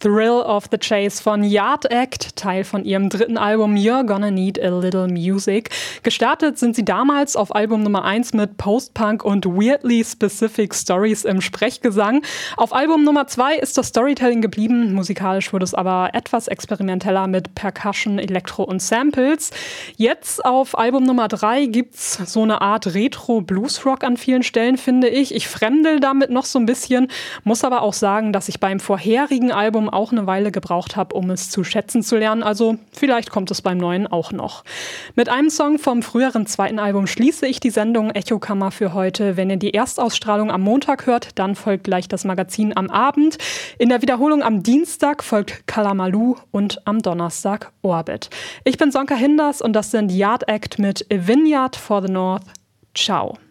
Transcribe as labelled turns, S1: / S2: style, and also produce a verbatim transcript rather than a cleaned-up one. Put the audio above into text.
S1: Thrill of the Chase von Yard Act, Teil von ihrem dritten Album You're Gonna Need a Little Music. Gestartet sind sie damals auf Album Nummer eins mit Post-Punk und weirdly specific Stories im Sprechgesang. Auf Album Nummer zwei ist das Storytelling geblieben, musikalisch wurde es aber etwas experimenteller mit Percussion, Elektro und Samples. Jetzt auf Album Nummer drei gibt's so eine Art Retro-Blues-Rock an vielen Stellen, finde ich. Ich fremdel damit noch so ein bisschen, muss aber auch sagen, dass ich beim vorherigen Album auch eine Weile gebraucht habe, um es zu schätzen zu lernen. Also vielleicht kommt es beim neuen auch noch. Mit einem Song vom früheren zweiten Album schließe ich die Sendung Echokammer für heute. Wenn ihr die Erstausstrahlung am Montag hört, dann folgt gleich das Magazin am Abend. In der Wiederholung am Dienstag folgt Kalamaloo und am Donnerstag Orbit. Ich bin Sonka Hinders und das sind Yard Act mit A Vineyard for the North. Ciao.